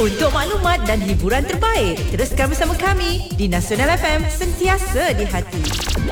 Untuk maklumat dan hiburan terbaik, teruskan bersama kami di Nasional FM, sentiasa di hati.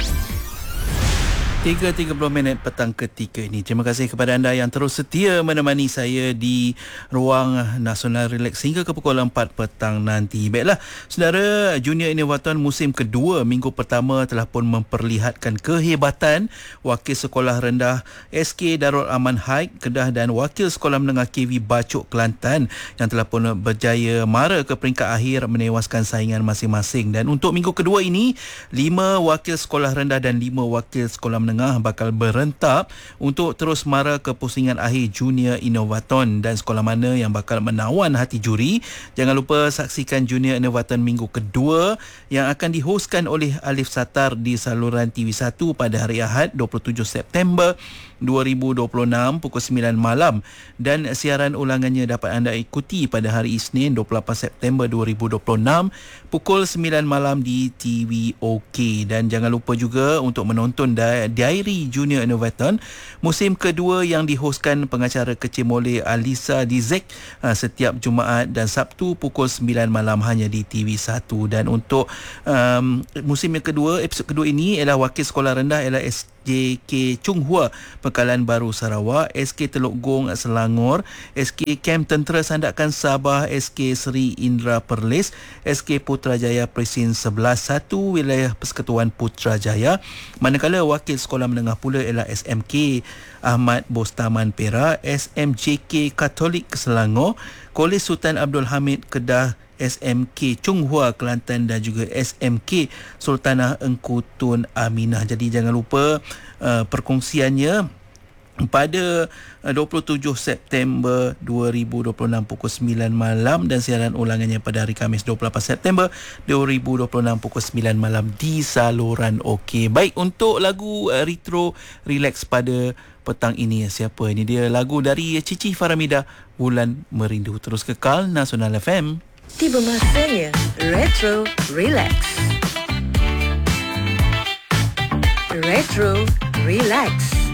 3.30 petang ketika ini. Terima kasih kepada anda yang terus setia menemani saya di ruang Nasional Relax hingga ke pukul 4 petang nanti. Baiklah, saudara, Junior Inovaton musim kedua minggu pertama telah pun memperlihatkan kehebatan wakil sekolah rendah SK Darul Aman Haig Kedah dan wakil sekolah menengah KV Bacok Kelantan yang telah pun berjaya mara ke peringkat akhir menewaskan saingan masing-masing. Dan untuk minggu kedua ini, 5 wakil sekolah rendah dan 5 wakil sekolah menengah bakal berentak untuk terus mara ke pusingan akhir Junior Inovaton. Dan sekolah mana yang bakal menawan hati juri, jangan lupa saksikan Junior Inovaton minggu kedua yang akan dihostkan oleh Alif Satar di saluran TV1 pada hari Ahad 27 September 2026 pukul 9 malam, dan siaran ulangannya dapat anda ikuti pada hari Isnin 28 September 2026 pukul 9 malam di TV OK. Dan jangan lupa juga untuk menonton Diary Junior Innovaton musim kedua yang dihostkan pengacara kecil Moleh Alisa Dizek setiap Jumaat dan Sabtu pukul 9 malam hanya di TV1. Dan untuk musim yang kedua, episod kedua ini ialah wakil sekolah rendah ialah SJK Chung Hua Pekalan Baru Sarawak, SK Teluk Gong Selangor, SK Kem Tentera Sandakan Sabah, SK Seri Indra Perlis, SK Putrajaya Presin 11-1 wilayah Persekutuan Putrajaya. Manakala wakil sekolah menengah pula ialah SMK Ahmad Bostaman Perak, SMJK Katolik Selangor, Kolej Sultan Abdul Hamid Kedah, SMK Chung Hua Kelantan dan juga SMK Sultanah Engku Tun Aminah. Jadi jangan lupa perkongsiannya pada 27 September 2026 pukul 9 malam dan siaran ulangannya pada hari Khamis 28 September 2026 pukul 9 malam di saluran OK. Baik, untuk lagu retro relax pada petang ini, siapa ini? Dia lagu dari Cici Faramida, Bulan Merindu. Terus kekal Nasional FM. Tiba masanya Retro Relax. Retro Relax.